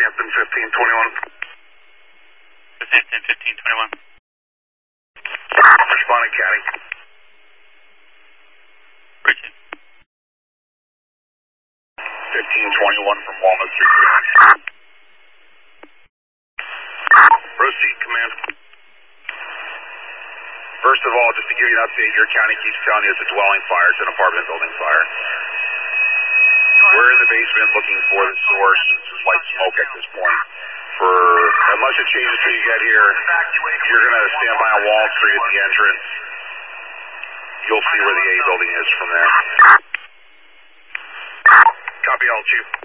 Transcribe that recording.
Hampton 1521. Hampton 1521. Responding, Caddy. Bridget. 1521 from Walnut Street. Proceed, command. First of all, just to give you an update, your county keeps telling you it's a dwelling fire, it's an apartment building fire. We're in the basement looking for the source. It's white smoke at this point. Unless it changes till you get here, you're going to stand by on Wall Street at the entrance. You'll see where the A building is from there. Copy all, Chief.